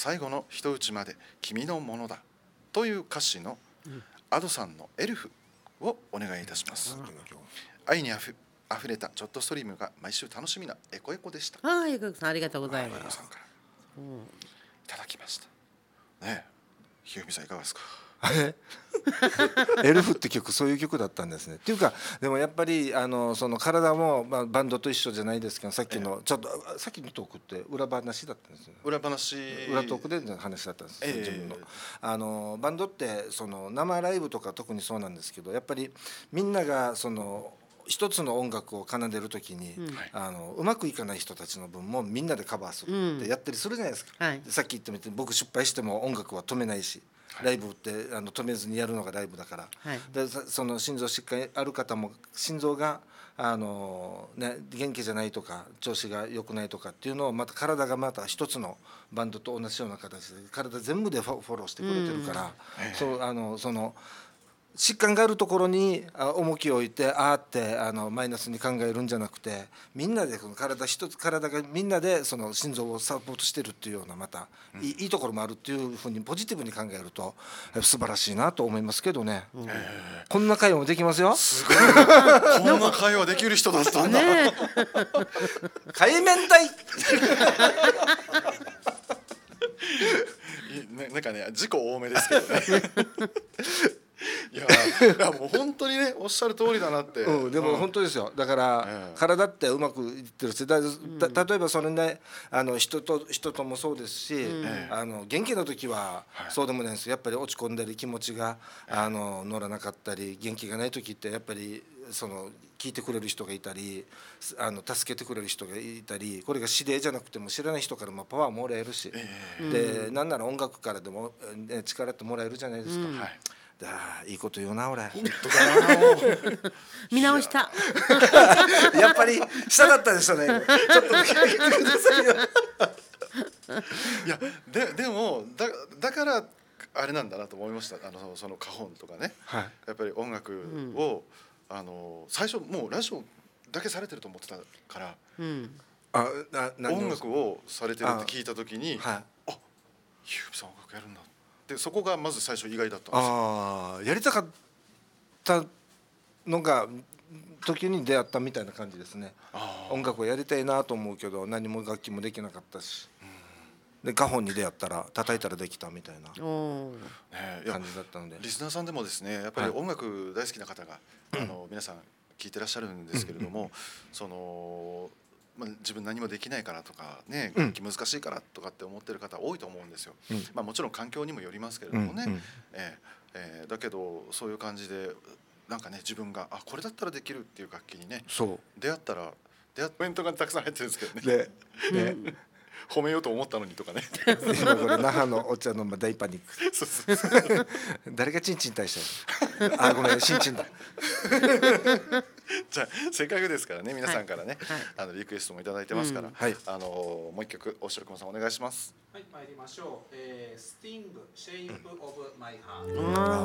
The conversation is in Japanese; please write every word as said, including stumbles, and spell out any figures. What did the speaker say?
最後の一打ちまで君のものだという歌詞のアドさんのエルフをお願いいたします。愛にあふあふれたちょっとストリームが毎週楽しみなエコエコでした。 ああ、エコエコさんありがとうございます。 エコさんからいただきましたね。ひよみさんいかがですか。 エルフって曲そういう曲だったんですね。っていうかでもやっぱりあのその体も、まあ、バンドと一緒じゃないですけど、さっきの、ええ、ちょっとさっきのトークって裏話だったんですよ。 裏話裏トークでの話だったんです、ええ、自分のあのバンドってその生ライブとか特にそうなんですけど、やっぱりみんながその一つの音楽を奏でるときに、うん、あのうまくいかない人たちの分もみんなでカバーするってやったりするじゃないですか、うんはい、さっき言ったみたいに僕失敗しても音楽は止めないし、はい、ライブってあの止めずにやるのがライブだから、はい、でその心臓疾患ある方も心臓があの、ね、元気じゃないとか調子が良くないとかっていうのをまた体がまた一つのバンドと同じような形で体全部でフォローしてくれてるから、うん、そうあのその疾患があるところに重きを置いてあーってあのマイナスに考えるんじゃなくて、みんなでこの体一つ体がみんなでその心臓をサポートしてるっていうようなまた、うん、い, いいところもあるっていうふうにポジティブに考えると素晴らしいなと思いますけどね、うん、こんな会話もできますよ。すごいこんな会話できる人だったんだ、ね、 海面体なんかね事故多めですけどねいやいやもう本当にねおっしゃる通りだなって、 うん、でも本当ですよ。だから、うん、体ってうまくいってるし、だだ例えばそれねあの人と人ともそうですし、うん、あの元気な時はそうでもないんですよ。やっぱり落ち込んだり気持ちがあの乗らなかったり元気がない時ってやっぱりその聞いてくれる人がいたりあの助けてくれる人がいたり、これが指令じゃなくても知らない人からもパワーもらえるし、えー、でなんなら音楽からでも、ね、力ってもらえるじゃないですか、うんはいだいいこと言うな俺。本当だな見直したやっぱりしたかったですよね。ちょっとだけ聞いてくださいよいや で, でも だ, だからあれなんだなと思いました。あのそのカホンとかね、はい、やっぱり音楽を、うん、あの最初もうラジオだけされてると思ってたから、うん、あな音楽をされてるって聞いた時に あ,、はい、あゆうびさん音楽やるんだで、そこがまず最初意外だったんですよ。 あやりたかったのが時に出会ったみたいな感じですね。音楽をやりたいなと思うけど何も楽器もできなかったし、でカホンに出会ったら叩いたらできたみたいな感じだったので、 リスナーさんでもですねやっぱり音楽大好きな方が、はい、あの皆さん聞いてらっしゃるんですけれども、そのまあ、自分何もできないからとかね、楽器難しいからとかって思ってる方多いと思うんですよ、うんまあ、もちろん環境にもよりますけれどもね、うんうんえーえー、だけどそういう感じでなんかね自分があこれだったらできるっていう楽器にね出会ったら出会ったコメントがたくさん入ってるんですけどねでね褒めようと思ったのにとかね今これ那覇のお茶の大パニックそうそうそう誰がチンチン対してるあごめんチンチンだじゃあせっかくですからね皆さんからね、はい、あのリクエストもいただいてますから、うんはい、あのもう一曲大城君さんお願いします。 はい参りましょう、えー、スティングシェイプオブマイハート。